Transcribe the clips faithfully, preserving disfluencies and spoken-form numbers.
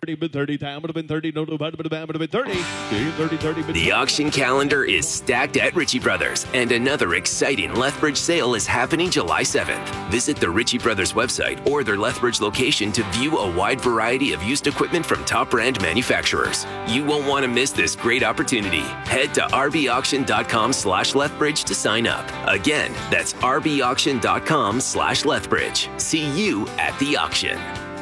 thirty, been thirty, time would have been thirty, no, no, but have been thirty, thirty, thirty. The auction calendar is stacked at Ritchie Brothers, and another exciting Lethbridge sale is happening July seventh. Visit the Ritchie Brothers website or their Lethbridge location to view a wide variety of used equipment from top brand manufacturers. You won't want to miss this great opportunity. Head to rbauction.com slash Lethbridge to sign up. Again, that's rbauction.com slash Lethbridge. See you at the auction.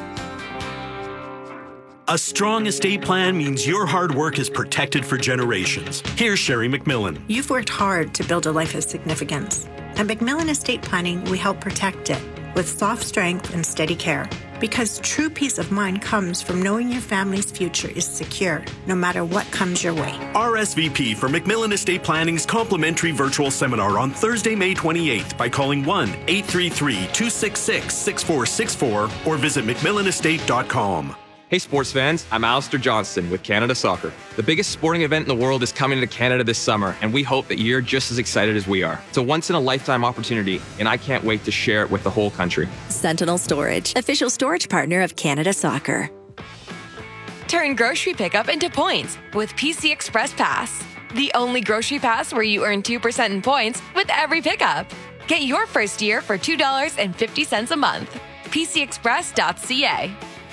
A strong estate plan means your hard work is protected for generations. Here's Sherry McMillan. You've worked hard to build a life of significance. At McMillan Estate Planning, we help protect it with soft strength and steady care. Because true peace of mind comes from knowing your family's future is secure, no matter what comes your way. R S V P for McMillan Estate Planning's complimentary virtual seminar on Thursday, May twenty-eighth by calling one eight three three, two six six, six four six four or visit mcmillan estate dot com. Hey sports fans, I'm Alistair Johnston with Canada Soccer. The biggest sporting event in the world is coming to Canada this summer, and we hope that you're just as excited as we are. It's a once-in-a-lifetime opportunity, and I can't wait to share it with the whole country. Sentinel Storage, official storage partner of Canada Soccer. Turn grocery pickup into points with P C Express Pass. The only grocery pass where you earn two percent in points with every pickup. Get your first year for two dollars and fifty cents a month. p c express dot c a.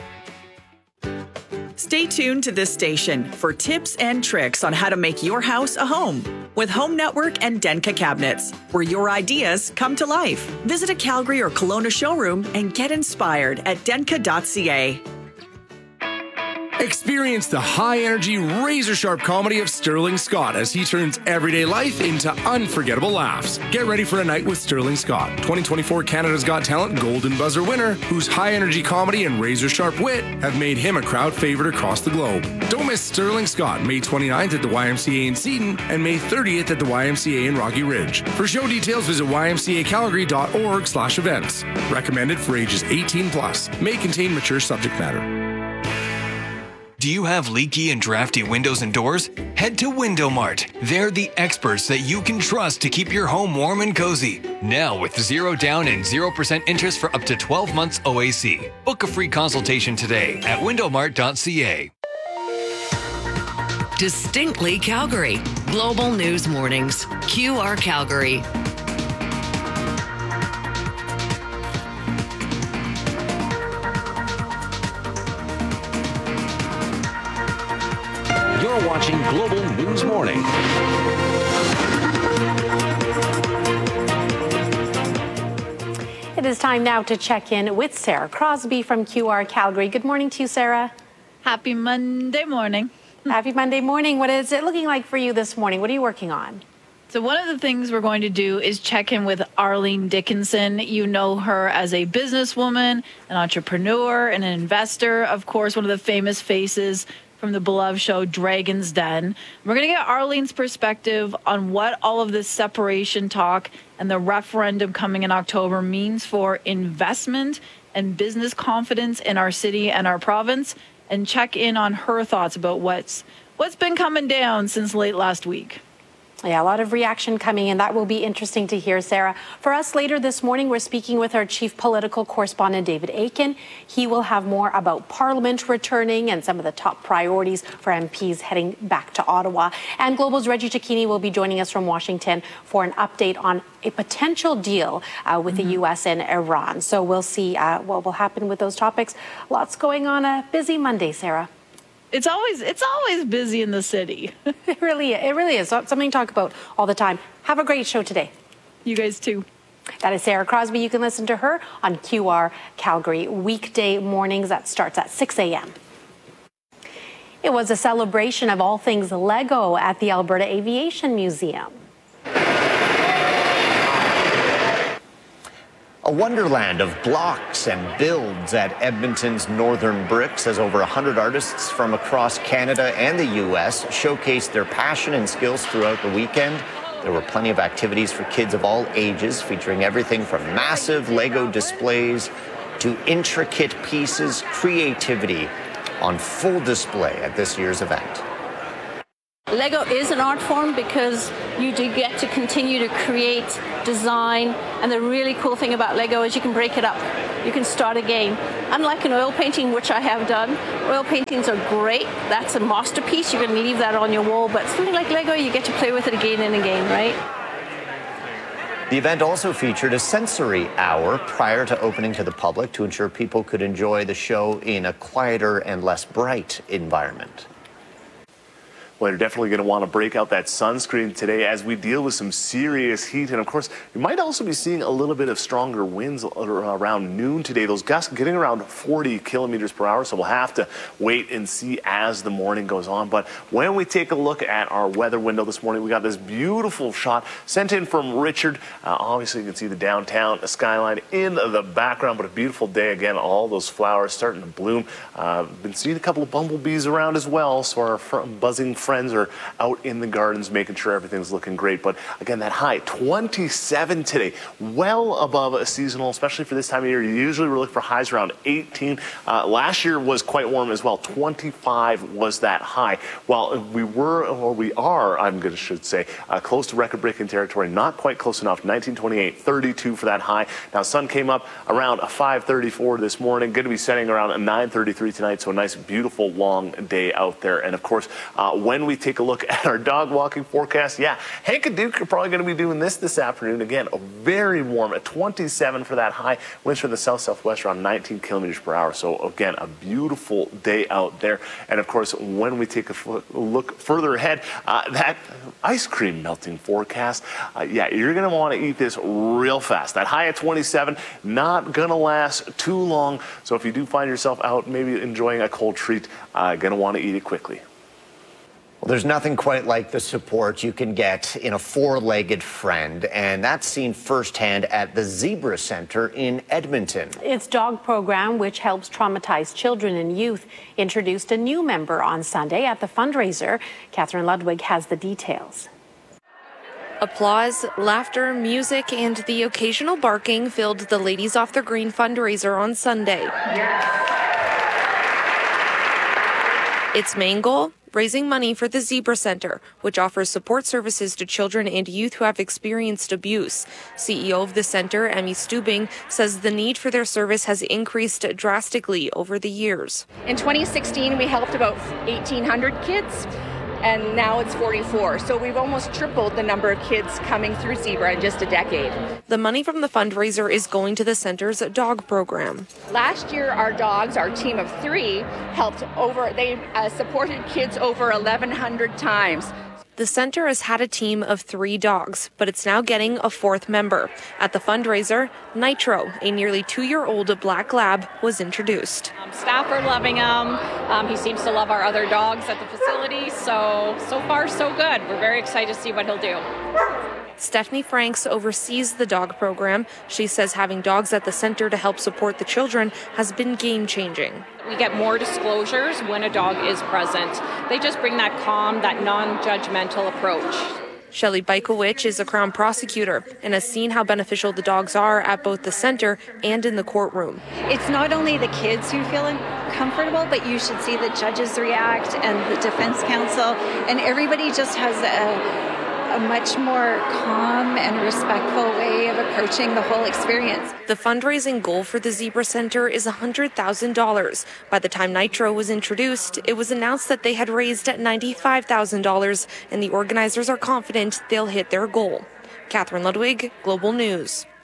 Stay tuned to this station for tips and tricks on how to make your house a home with Home Network and Denka Cabinets, where your ideas come to life. Visit a Calgary or Kelowna showroom and get inspired at denka dot c a. Experience the high-energy, razor-sharp comedy of Sterling Scott as he turns everyday life into unforgettable laughs. Get ready for a night with Sterling Scott, twenty twenty-four Canada's Got Talent Golden Buzzer winner, whose high-energy comedy and razor-sharp wit have made him a crowd favorite across the globe. Don't miss Sterling Scott, May twenty-ninth at the Y M C A in Seaton and May thirtieth at the Y M C A in Rocky Ridge. For show details, visit y m c a calgary dot org slash events. Recommended for ages eighteen plus. May contain mature subject matter. Do you have leaky and drafty windows and doors? Head to Window Mart. They're the experts that you can trust to keep your home warm and cozy. Now with zero down and zero percent interest for up to twelve months O A C. Book a free consultation today at window mart dot c a. Distinctly Calgary. Global News Mornings. Q R Calgary. You're watching Global News Morning. It is time now to check in with Sarah Crosby from Q R Calgary. Good morning to you, Sarah. Happy Monday morning. Happy Monday morning. What is it looking like for you this morning? What are you working on? So one of the things we're going to do is check in with Arlene Dickinson. You know her as a businesswoman, an entrepreneur, and an investor. Of course, one of the famous faces from the beloved show Dragon's Den. We're going to get Arlene's perspective on what all of this separation talk and the referendum coming in October means for investment and business confidence in our city and our province, and check in on her thoughts about what's what's been coming down since late last week. Yeah, a lot of reaction coming in. That will be interesting to hear, Sarah. For us later this morning, we're speaking with our chief political correspondent, David Akin. He will have more about Parliament returning and some of the top priorities for M Ps heading back to Ottawa. And Global's Reggie Cecchini will be joining us from Washington for an update on a potential deal uh, with mm-hmm. the U S and Iran. So we'll see uh, what will happen with those topics. Lots going on a busy Monday, Sarah. It's always it's always busy in the city. It really it really is something to talk about all the time. Have a great show today. You guys too. That is Sarah Crosby. You can listen to her on Q R Calgary weekday mornings. That starts at six a.m. It was a celebration of all things Lego at the Alberta Aviation Museum. A wonderland of blocks and builds at Edmonton's Northern Bricks as over one hundred artists from across Canada and the U S showcased their passion and skills throughout the weekend. There were plenty of activities for kids of all ages, featuring everything from massive Lego displays to intricate pieces, creativity on full display at this year's event. Lego is an art form because you do get to continue to create, design, and the really cool thing about Lego is you can break it up you can start again. Unlike an oil painting, which I have done, oil paintings are great. That's a masterpiece. You're going to leave that on your wall. But something like Lego, you get to play with it again and again, right? The event also featured a sensory hour prior to opening to the public to ensure people could enjoy the show in a quieter and less bright environment. Well, you're definitely going to want to break out that sunscreen today as we deal with some serious heat. And of course, you might also be seeing a little bit of stronger winds around noon today. Those gusts getting around forty kilometers per hour. So we'll have to wait and see as the morning goes on. But when we take a look at our weather window this morning, we got this beautiful shot sent in from Richard. Uh, obviously, you can see the downtown skyline in the background, but a beautiful day again. All those flowers starting to bloom. Uh, been seeing a couple of bumblebees around as well. So our fr- buzzing friends are out in the gardens making sure everything's looking great. But again, that high twenty-seven today, well above a seasonal, especially for this time of year. Usually we're looking for highs around eighteen. Uh, last year was quite warm as well. twenty-five was that high. While we were, or we are, I'm going to should say, uh, close to record-breaking territory, not quite close enough. nineteen twenty-eight, thirty-two for that high. Now, sun came up around five thirty-four this morning. Going to be setting around nine thirty-three tonight. So a nice, beautiful, long day out there. And of course, uh, when we take a look at our dog walking forecast, yeah, Hank and Duke are probably going to be doing this this afternoon. Again, very warm at twenty-seven for that high. Winds from the south-southwest around nineteen kilometers per hour. So again, a beautiful day out there. And of course, when we take a look further ahead, uh, that ice cream melting forecast, uh, yeah, you're going to want to eat this real fast. That high at twenty-seven, not going to last too long. So if you do find yourself out maybe enjoying a cold treat, uh, going to want to eat it quickly. Well, there's nothing quite like the support you can get in a four-legged friend, and that's seen firsthand at the Zebra Center in Edmonton. Its dog program, which helps traumatized children and youth, introduced a new member on Sunday at the fundraiser. Catherine Ludwig has the details. Applause, laughter, music, and the occasional barking filled the Ladies Off the Green fundraiser on Sunday. Its main goal? Raising money for the Zebra Center, which offers support services to children and youth who have experienced abuse. C E O of the center, Emmy Stubing, says the need for their service has increased drastically over the years. In twenty sixteen, we helped about eighteen hundred kids, and now it's forty-four. So we've almost tripled the number of kids coming through Zebra in just a decade. The money from the fundraiser is going to the center's dog program. Last year, our dogs, our team of three, helped over, they uh, supported kids over eleven hundred times. The center has had a team of three dogs, but it's now getting a fourth member. At the fundraiser, Nitro, a nearly two-year-old black lab, was introduced. Um, staff are loving him. Um, he seems to love our other dogs at the facility, so, so far so good. We're very excited to see what he'll do. Stephanie Franks oversees the dog program. She says having dogs at the center to help support the children has been game-changing. We get more disclosures when a dog is present. They just bring that calm, that non-judgmental approach. Shelley Bykowicz is a Crown prosecutor and has seen how beneficial the dogs are at both the center and in the courtroom. It's not only the kids who feel uncomfortable, but you should see the judges react and the defense counsel, and everybody just has a a much more calm and respectful way of approaching the whole experience. The fundraising goal for the Zebra Center is one hundred thousand dollars. By the time Nitro was introduced, it was announced that they had raised ninety-five thousand dollars, and the organizers are confident they'll hit their goal. Catherine Ludwig, Global News.